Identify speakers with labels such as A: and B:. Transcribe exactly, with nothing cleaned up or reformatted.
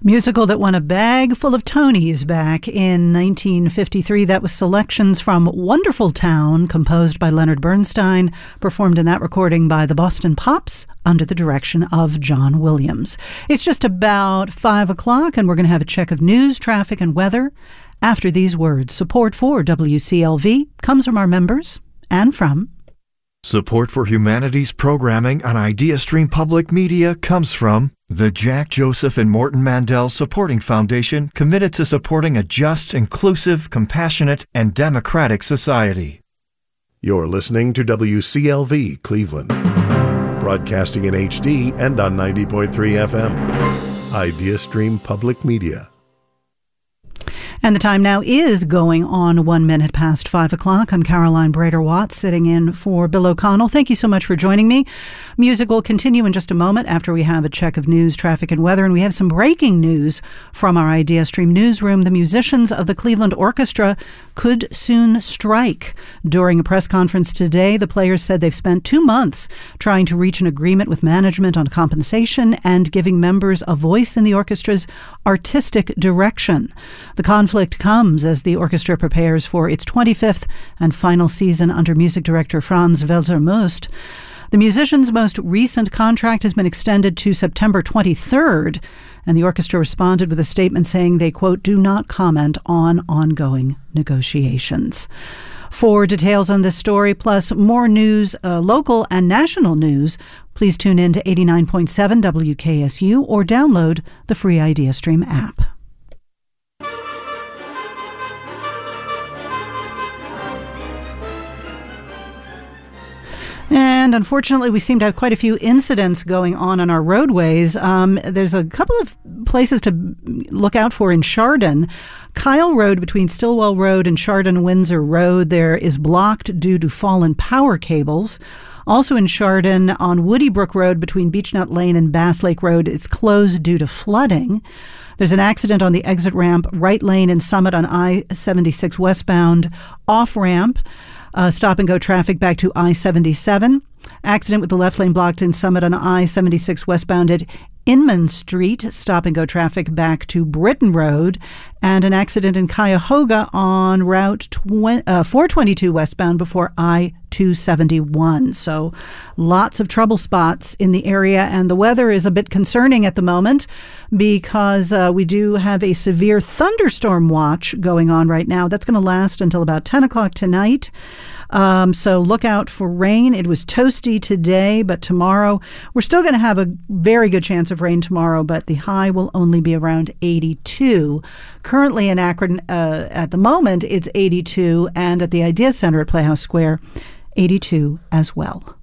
A: Musical that won a bag full of Tonys back in nineteen fifty-three. That was selections from Wonderful Town, composed by Leonard Bernstein, performed in that recording by the Boston Pops under the direction of John Williams. It's just about five o'clock, and we're going to have a check of news, traffic, and weather. After these words, support for W C L V comes from our members and from...
B: Support for humanities programming on IdeaStream Public Media comes from the Jack Joseph and Morton Mandel Supporting Foundation, committed to supporting a just, inclusive, compassionate, and democratic society.
C: You're listening to W C L V Cleveland, broadcasting in H D and on ninety point three F M. IdeaStream Public Media.
A: And the time now is going on one minute past five o'clock. I'm Caroline Brader-Watts, sitting in for Bill O'Connell. Thank you so much for joining me. Music will continue in just a moment after we have a check of news, traffic, and weather. And we have some breaking news from our IdeaStream newsroom. The musicians of the Cleveland Orchestra could soon strike. During a press conference today, the players said they've spent two months trying to reach an agreement with management on compensation and giving members a voice in the orchestra's artistic direction. The conflict comes as the orchestra prepares for its twenty-fifth and final season under music director Franz Welser-Möst. The musicians' most recent contract has been extended to September twenty-third, and the orchestra responded with a statement saying they, quote, do not comment on ongoing negotiations. For details on this story, plus more news, uh, local and national news, please tune in to eighty-nine point seven W K S U or download the free IdeaStream app. And unfortunately, we seem to have quite a few incidents going on on our roadways. Um, there's a couple of places to look out for in Chardon. Kyle Road between Stillwell Road and Chardon-Windsor Road there is blocked due to fallen power cables. Also in Chardon, on Woody Brook Road between Beechnut Lane and Bass Lake Road, it's closed due to flooding. There's an accident on the exit ramp, right lane in Summit on I seventy-six westbound, off-ramp. Uh, stop-and-go traffic back to I seventy-seven. Accident with the left lane blocked in Summit on I seventy-six westbound at Inman Street. Stop-and-go traffic back to Britton Road. And an accident in Cuyahoga on Route twenty, uh, four twenty-two westbound before I two seventy-one. So lots of trouble spots in the area. And the weather is a bit concerning at the moment because uh, we do have a severe thunderstorm watch going on right now. That's going to last until about ten o'clock tonight. Um, so look out for rain. It was toasty today, but tomorrow we're still going to have a very good chance of rain tomorrow, but the high will only be around eighty-two. Currently in Akron, uh, at the moment, it's eighty-two, and at the Idea Center at Playhouse Square, eighty-two as well.